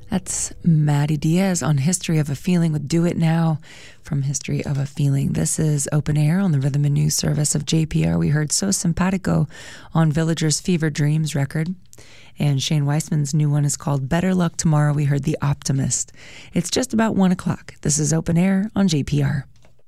That's Maddie Diaz on History of a Feeling with Do It Now from History of a Feeling. This is Open Air on the Rhythm and News service of JPR. We heard So Simpatico on Villagers' Fever Dreams record. And Shane Weissman's new one is called Better Luck Tomorrow. We heard The Optimist. It's just about 1 o'clock. This is Open Air on JPR.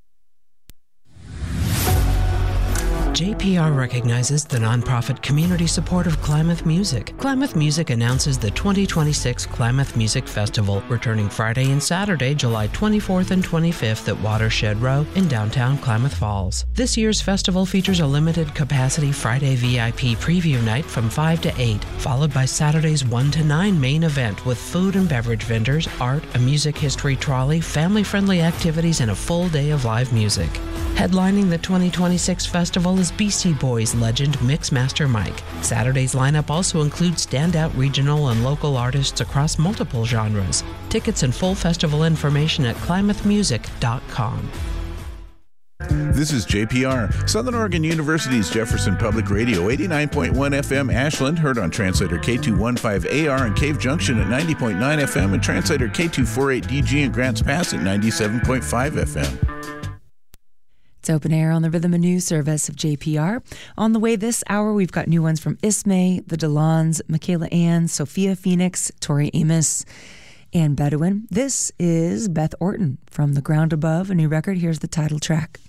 JPR recognizes the nonprofit community support of Klamath Music. Klamath Music announces the 2026 Klamath Music Festival, returning Friday and Saturday, July 24th and 25th at Watershed Row in downtown Klamath Falls. This year's festival features a limited capacity Friday VIP preview night from 5 to 8, followed by Saturday's 1 to 9 main event with food and beverage vendors, art, a music history trolley, family-friendly activities, and a full day of live music. Headlining the 2026 festival is Beastie Boys legend Mixmaster Mike. Saturday's lineup also includes standout regional and local artists across multiple genres. Tickets and full festival information at klamathmusic.com. This is JPR, Southern Oregon University's Jefferson Public Radio, 89.1 FM Ashland, heard on translator K215AR in Cave Junction at 90.9 FM and translator K248DG in Grants Pass at 97.5 FM. It's Open Air on the Rhythm and News service of JPR. On the way this hour, we've got new ones from Ismay, the Delons, Michaela Ann, Sophia Phoenix, Tori Amos, and Bedouin. This is Beth Orton from The Ground Above, a new record. Here's the title track.